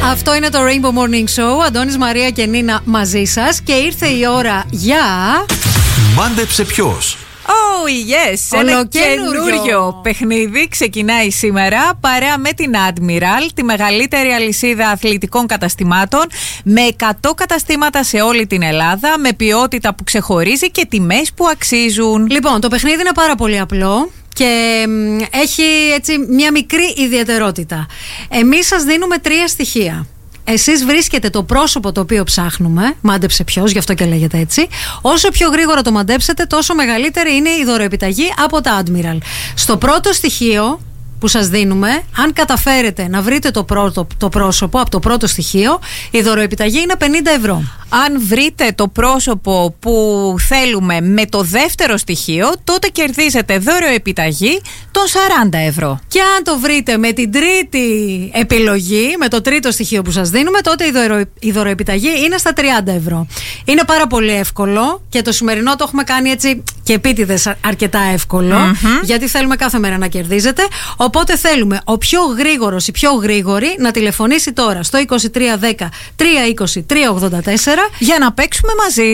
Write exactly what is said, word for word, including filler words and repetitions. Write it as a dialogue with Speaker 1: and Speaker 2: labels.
Speaker 1: Αυτό είναι το Rainbow Morning Show. Αντώνης, Μαρία και Νίνα μαζί σας. Και ήρθε η ώρα για...
Speaker 2: Μάντεψε ποιος.
Speaker 3: Oh yes, ένα καινούριο παιχνίδι ξεκινάει σήμερα παρέα με την Admiral, τη μεγαλύτερη αλυσίδα αθλητικών καταστημάτων, με εκατό καταστήματα σε όλη την Ελλάδα, με ποιότητα που ξεχωρίζει και τιμές που αξίζουν.
Speaker 1: Λοιπόν, το παιχνίδι είναι πάρα πολύ απλό και έχει έτσι μια μικρή ιδιαιτερότητα. Εμείς σας δίνουμε τρία στοιχεία. Εσείς βρίσκετε το πρόσωπο το οποίο ψάχνουμε. Μάντεψε ποιος, γι' αυτό και λέγεται έτσι. Όσο πιο γρήγορα το μαντέψετε, τόσο μεγαλύτερη είναι η δωροεπιταγή από τα Admiral. Στο πρώτο στοιχείο που σας δίνουμε, αν καταφέρετε να βρείτε το, πρώτο, το πρόσωπο από το πρώτο στοιχείο, η δωροεπιταγή είναι πενήντα ευρώ.
Speaker 3: Αν βρείτε το πρόσωπο που θέλουμε με το δεύτερο στοιχείο, τότε κερδίζετε δωροεπιταγή των σαράντα ευρώ.
Speaker 1: Και αν το βρείτε με την τρίτη επιλογή, με το τρίτο στοιχείο που σας δίνουμε, τότε η, δωρο, η δωροεπιταγή είναι στα τριάντα ευρώ. Είναι πάρα πολύ εύκολο και το σημερινό το έχουμε κάνει έτσι και επίτηδες αρκετά εύκολο, mm-hmm. γιατί θέλουμε κάθε μέρα να κερδίζετε. Οπότε θέλουμε ο πιο γρήγορος, η πιο γρήγορη να τηλεφωνήσει τώρα στο είκοσι τρία δέκα τριακόσια είκοσι τριακόσια ογδόντα τέσσερα
Speaker 3: για να παίξουμε μαζί.